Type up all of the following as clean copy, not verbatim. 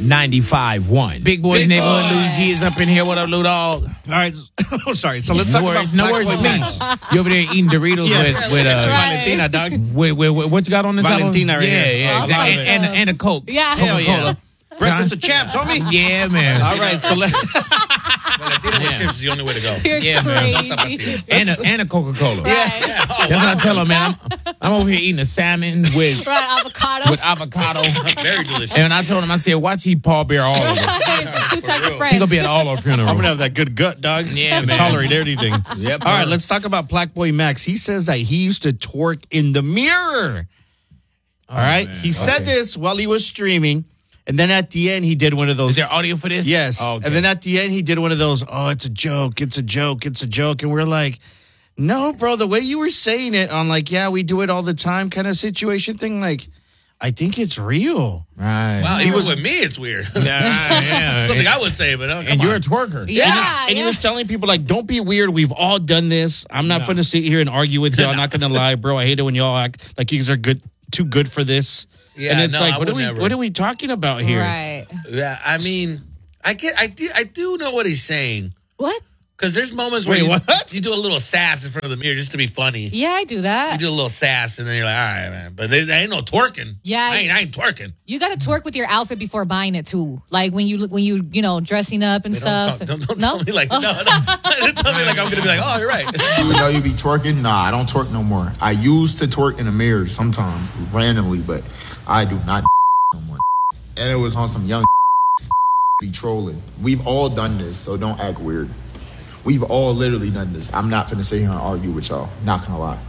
95.1. Big Boys Neighborhood. Lou G is up in here. What up, Lou Dog? All right. Oh, sorry. So let's talk about no worries with me. You over there eating Doritos with Valentina, dog. What you got on the Valentina right here. Yeah, exactly. And a Coke. Yeah. Hell Coca-Cola. yeah. Breakfast of champs, homie. Yeah, man. All right, so let's... Valentina with chips is the only way to go. You're man. crazy. And a Coca-Cola. Right. Yeah. Oh, That's what I tell them, man. I'm over here eating a salmon with avocado. very delicious. And I told him, I said, watch he Paul Bear all of us. Two types of He friends. gonna be at all our funerals. I'm going to have that good gut, dog. Yeah, man. Tolerate everything. Yep. All right, let's talk about Black Boy Max. He says that he used to twerk in the mirror. All right? man. He said this while he was streaming. And then at the end, he did one of those. Is there audio for this? Yes. Oh, okay. And then at the end, he did one of those, oh, it's a joke, it's a joke, it's a joke. And we're like, no, bro, the way you were saying it on like, yeah, we do it all the time kind of situation thing, like, I think it's real. Right. Wow, even with me, it's weird. Yeah. Something I would say, but And you're a twerker. Yeah. And he was telling people, like, don't be weird. We've all done this. I'm not going to sit here and argue with you. I'm not going to lie, bro. I hate it when y'all act like you guys are too good for this. Yeah, and it's no, like, I what would are we talking about here? Right. Yeah, I mean, I do know what he's saying. What? Because there's moments where you do a little sass in front of the mirror just to be funny. Yeah, I do that. You do a little sass, and then you're like, all right, man. But there ain't no twerking. Yeah. I ain't twerking. You got to twerk with your outfit before buying it too. Like when you dressing up and stuff. Don't tell me like, no. Don't tell me like I'm going to be like, oh, you're right. Even though you be twerking, nah, I don't twerk no more. I used to twerk in the mirror sometimes, randomly, but I do not no more. And it was on some young be trolling. We've all done this, so don't act weird. We've all literally done this. I'm not finna sit here and argue with y'all. Not gonna lie.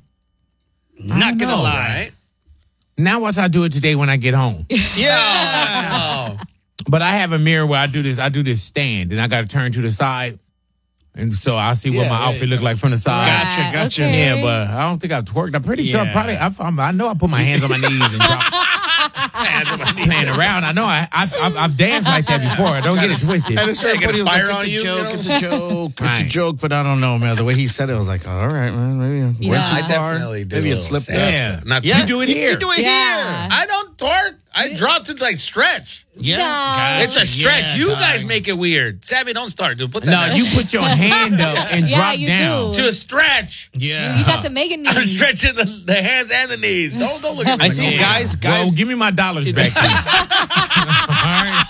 Not going to lie. Right? Now watch I do it today when I get home. Yeah. Oh. But I have a mirror where I do this stand, and I got to turn to the side. And so I see what my outfit look like from the side. Gotcha. Okay. Yeah, but I don't think I've twerked. I'm pretty sure Yeah. I know I put my hands on my knees and drop. Playing around. I know I've danced like that before. Don't get it twisted. And it's Yeah, get a spire on it's you, a joke, you know? it's a joke, it's a Right. joke, but I don't know, man. The way he said it, I was like, all right, man, maybe Yeah. went too I far. definitely do. Maybe a it little slipped. sass. Yeah. Not Yeah, You do it here. You do it Yeah. I don't twerk. I drop to like stretch. Yeah. It's a stretch. Yeah, you dog. guys make it weird. Savvy, don't start, dude. Put that No, down. you put your hand up and Yeah, drop you down. do. to a stretch. Yeah. You got the Megan I'm knees. stretching the hands and the knees. Don't look at me. I like think that. guys, Well, give me my dollars back. Then. All right?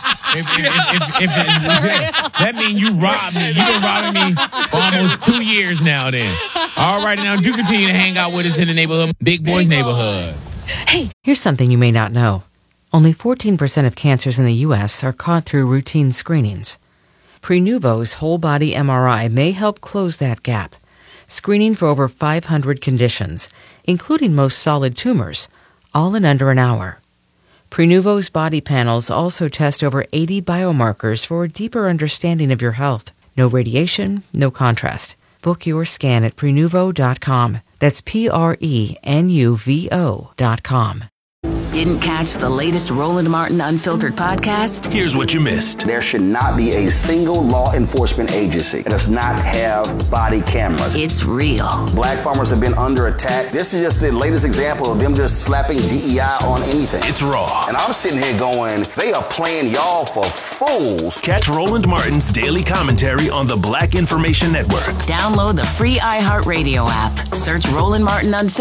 That means you robbed me. You've been robbing me for almost 2 years now then. All right, now do continue to hang out with us in the neighborhood. Big Boys Neighborhood. Hey, here's something you may not know. Only 14% of cancers in the U.S. are caught through routine screenings. Prenuvo's whole-body MRI may help close that gap, screening for over 500 conditions, including most solid tumors, all in under an hour. Prenuvo's body panels also test over 80 biomarkers for a deeper understanding of your health. No radiation, no contrast. Book your scan at Prenuvo.com. That's Prenuvo.com. Didn't catch the latest Roland Martin Unfiltered podcast? Here's what you missed. There should not be a single law enforcement agency that does not have body cameras. It's real. Black farmers have been under attack. This is just the latest example of them just slapping DEI on anything. It's raw. And I'm sitting here going, they are playing y'all for fools. Catch Roland Martin's daily commentary on the Black Information Network. Download the free iHeartRadio app. Search Roland Martin Unfiltered